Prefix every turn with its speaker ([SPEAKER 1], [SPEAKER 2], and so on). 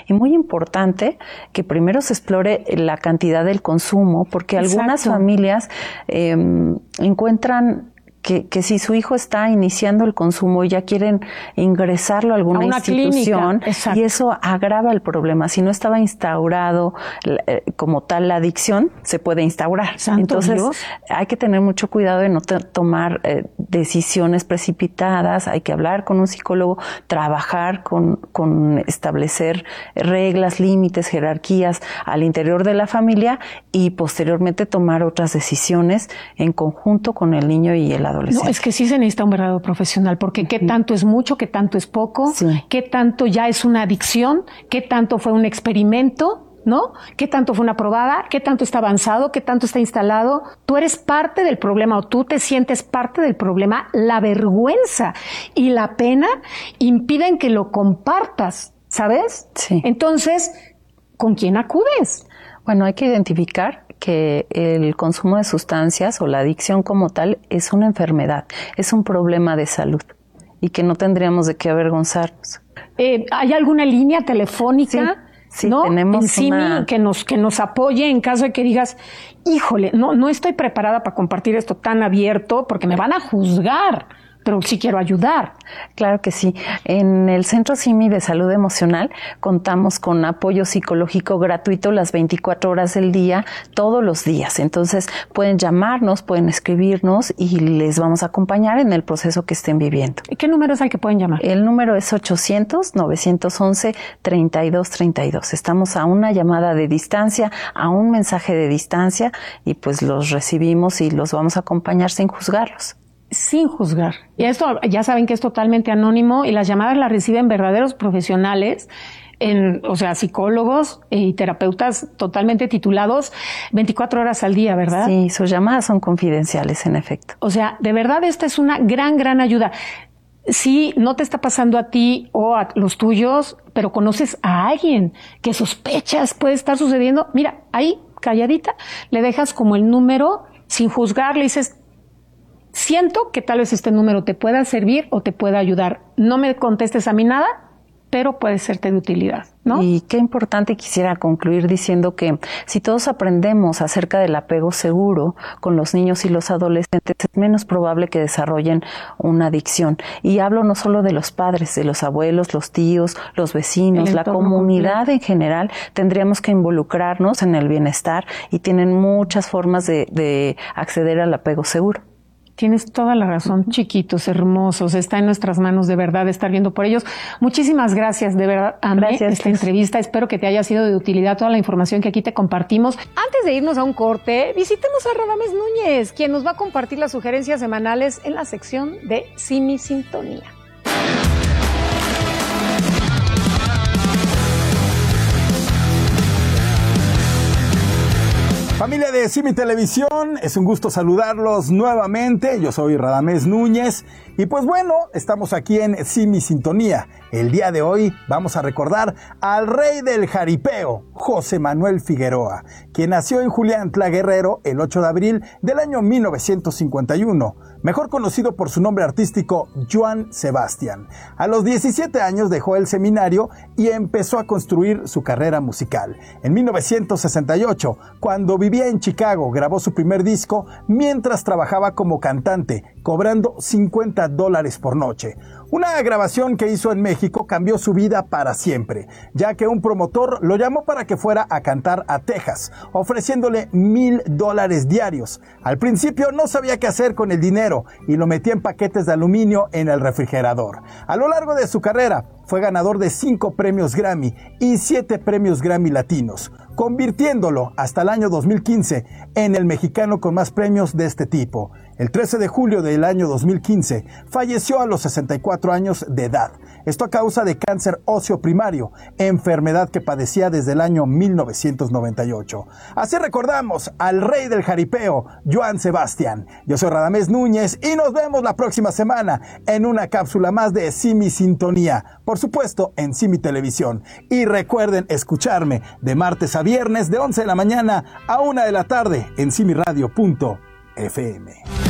[SPEAKER 1] Y muy importante que primero se explore la cantidad del consumo, porque algunas familias encuentran que si su hijo está iniciando el consumo y ya quieren ingresarlo a alguna institución, y eso agrava el problema. Si no estaba instaurado como tal la adicción, se puede instaurar. Entonces, Dios, hay que tener mucho cuidado de no tomar decisiones precipitadas. Hay que hablar con un psicólogo, trabajar con establecer reglas, límites, jerarquías al interior de la familia y posteriormente tomar otras decisiones en conjunto con el niño y el adolescente.
[SPEAKER 2] No, es que sí se necesita un verdadero profesional, porque qué tanto es mucho, qué tanto es poco, qué tanto ya es una adicción, qué tanto fue un experimento, ¿no? ¿Qué tanto fue una probada? ¿Qué tanto está avanzado? ¿Qué tanto está instalado? Tú eres parte del problema o tú te sientes parte del problema. La vergüenza y la pena impiden que lo compartas, ¿sabes?
[SPEAKER 1] Sí.
[SPEAKER 2] Entonces, ¿con quién acudes?
[SPEAKER 1] Bueno, hay que identificar que el consumo de sustancias o la adicción como tal es una enfermedad, es un problema de salud y que no tendríamos de qué avergonzarnos.
[SPEAKER 2] ¿Hay alguna línea telefónica?
[SPEAKER 1] Sí,
[SPEAKER 2] ¿no?
[SPEAKER 1] tenemos
[SPEAKER 2] en CIMI que nos apoye en caso de que digas, híjole, no estoy preparada para compartir esto tan abierto porque me van a juzgar, pero sí quiero ayudar.
[SPEAKER 1] Claro que sí. En el Centro CIMI de Salud Emocional contamos con apoyo psicológico gratuito las 24 horas del día, todos los días. Entonces pueden llamarnos, pueden escribirnos y les vamos a acompañar en el proceso que estén viviendo.
[SPEAKER 2] ¿Y qué número es al que pueden llamar?
[SPEAKER 1] El número es 800-911-3232. Estamos a una llamada de distancia, a un mensaje de distancia y pues los recibimos y los vamos a acompañar sin juzgarlos.
[SPEAKER 2] Sin juzgar. Y esto ya saben que es totalmente anónimo y las llamadas las reciben verdaderos profesionales, o sea, psicólogos y terapeutas totalmente titulados 24 horas al día, ¿verdad?
[SPEAKER 1] Sí, sus llamadas son confidenciales, en efecto.
[SPEAKER 2] O sea, de verdad esta es una gran ayuda. Si no te está pasando a ti o a los tuyos, pero conoces a alguien que sospechas puede estar sucediendo, mira, ahí, calladita, le dejas como el número sin juzgar, le dices, siento que tal vez este número te pueda servir o te pueda ayudar. No me contestes a mí nada, pero puede serte de utilidad, ¿no?
[SPEAKER 1] Y qué importante, quisiera concluir diciendo que si todos aprendemos acerca del apego seguro con los niños y los adolescentes, es menos probable que desarrollen una adicción. Y hablo no solo de los padres, de los abuelos, los tíos, los vecinos, la comunidad en general. Tendríamos que involucrarnos en el bienestar y tienen muchas formas de acceder al apego seguro.
[SPEAKER 2] Tienes toda la razón, chiquitos, hermosos, está en nuestras manos de verdad estar viendo por ellos. Muchísimas gracias, de verdad, amé esta entrevista. Espero que te haya sido de utilidad toda la información que aquí te compartimos. Antes de irnos a un corte, visitemos a Radamés Núñez, quien nos va a compartir las sugerencias semanales en la sección de Simi Sintonía.
[SPEAKER 3] Familia de Simi Televisión, es un gusto saludarlos nuevamente. Yo soy Radamés Núñez y pues bueno, estamos aquí en Simi Sintonía. El día de hoy vamos a recordar al rey del jaripeo, José Manuel Figueroa, quien nació en Juliantla, Guerrero, el 8 de abril del año 1951, mejor conocido por su nombre artístico Joan Sebastián. A los 17 años dejó el seminario y empezó a construir su carrera musical. En 1968, cuando vivía en Chicago, grabó su primer disco mientras trabajaba como cantante, cobrando $50 por noche. Una grabación que hizo en México cambió su vida para siempre, ya que un promotor lo llamó para que fuera a cantar a Texas, ofreciéndole $1,000 diarios. Al principio no sabía qué hacer con el dinero y lo metía en paquetes de aluminio en el refrigerador. A lo largo de su carrera, fue ganador de 5 premios Grammy y 7 premios Grammy latinos, convirtiéndolo hasta el año 2015 en el mexicano con más premios de este tipo. El 13 de julio del año 2015 falleció a los 64 años de edad. Esto a causa de cáncer óseo primario, enfermedad que padecía desde el año 1998. Así recordamos al rey del jaripeo, Joan Sebastián. Yo soy Radamés Núñez y nos vemos la próxima semana en una cápsula más de Simi Sintonía, por supuesto en Simi Televisión. Y recuerden escucharme de martes a viernes de 11 de la mañana a 1 de la tarde en simiradio.fm.